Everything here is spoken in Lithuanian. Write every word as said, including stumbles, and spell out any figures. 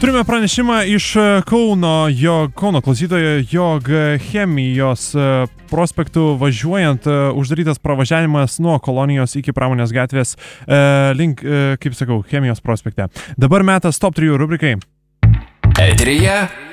Turime pranešimą iš Kauno, jog Kauno klausytojo, jog Chemijos prospektų važiuojant uždarytas pravažiavimas nuo Kolonijos iki Pramonės gatvės link, kaip sakau, Chemijos prospekte. Dabar metas top trijų rubrikai. Eteryje